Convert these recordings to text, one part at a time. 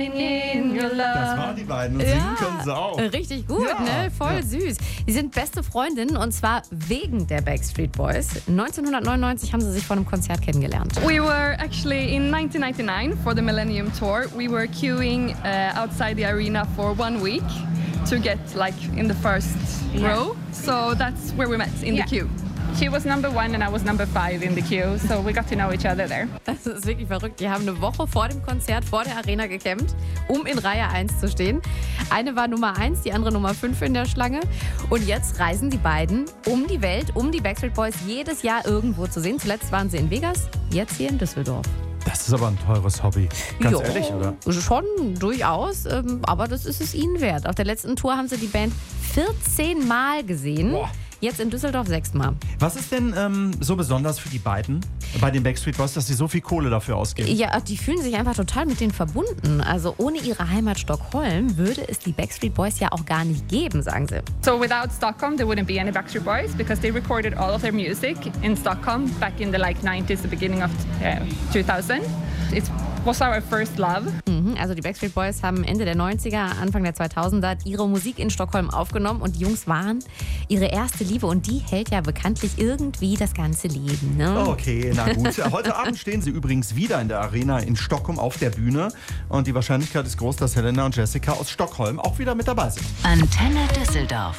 In your love. Das waren die beiden und singen können sie auch. Richtig gut, ne? Voll süß. Sie sind beste Freundinnen und zwar wegen der Backstreet Boys. 1999 haben sie sich vor einem Konzert kennengelernt. We were actually in 1999 for the Millennium Tour. We were queuing outside the arena for 1 week to get like in the first row. So that's where we met, in the queue. She was number 1 and I was number 5 in the queue, so we got to know each other there. Das ist wirklich verrückt. Die haben eine Woche vor dem Konzert vor der Arena gekämpft, um in Reihe 1 zu stehen. Eine war Nummer 1, die andere Nummer 5 in der Schlange. Und jetzt reisen die beiden um die Welt, um die Backstreet Boys jedes Jahr irgendwo zu sehen. Zuletzt waren sie in Vegas, jetzt hier in Düsseldorf. Das ist aber ein teures Hobby. Ganz ehrlich, oder? Schon durchaus, aber das ist es ihnen wert. Auf der letzten Tour haben sie die Band 14 Mal gesehen. Boah. Jetzt in Düsseldorf 6 Mal. Was ist denn so besonders für die beiden bei den Backstreet Boys, dass sie so viel Kohle dafür ausgeben? Ja, die fühlen sich einfach total mit denen verbunden. Also ohne ihre Heimat Stockholm würde es die Backstreet Boys ja auch gar nicht geben, sagen sie. So without Stockholm, there wouldn't be any Backstreet Boys because they recorded all of their music in Stockholm back in the 90s, the beginning of 2000. It was our first love. Also die Backstreet Boys haben Ende der 90er, Anfang der 2000er ihre Musik in Stockholm aufgenommen und die Jungs waren ihre erste Liebe und die hält ja bekanntlich irgendwie das ganze Leben. Ne? Okay, na gut. Heute Abend stehen sie übrigens wieder in der Arena in Stockholm auf der Bühne und die Wahrscheinlichkeit ist groß, dass Helena und Jessica aus Stockholm auch wieder mit dabei sind. Antenne Düsseldorf.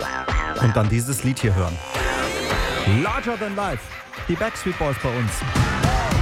Und dann dieses Lied hier hören. Larger Than Life. Die Backstreet Boys bei uns.